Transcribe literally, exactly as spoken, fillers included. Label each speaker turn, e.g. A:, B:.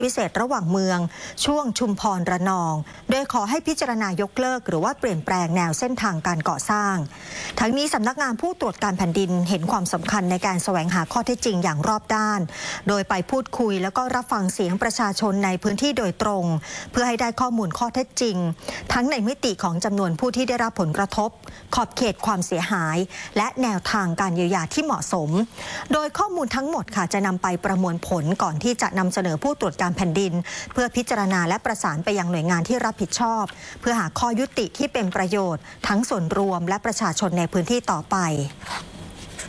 A: พิเศษระหว่างเมืองช่วงชุมพรระนองโดยขอให้พิจารณายกเลิกหรือว่าเปลี่ยนแปลงแนวเส้นทางการก่อสร้างทั้งนี้สำนักงานผู้ตรวจการแผ่นดินเห็นความสำคัญในการแสวงหาข้อเท็จจริงอย่างรอบด้านโดยไปพูดคุยแล้วก็รับฟังเสียงประชาชนในพื้นที่โดยตรงเพื่อให้ได้ข้อมูลข้อเท็จจริงทั้งในมิติของจำนวนผู้ที่ได้รับผลกระทบขอบเขตความเสียหายและแนวทางการเยียวยาที่เหมาะสมโดยข้อมูลทั้งหมดค่ะจะนำไปประมวลผลก่อนที่จะนำเสนอผู้ตรวจการแผ่นดินเพื่อพิจารณาและประสานไปยังหน่วยงานที่รับผิดชอบเพื่อหาข้อยุติที่เป็นประโยชน์ทั้งส่วนรวมและประชาชนในพื้นที่ต่อไป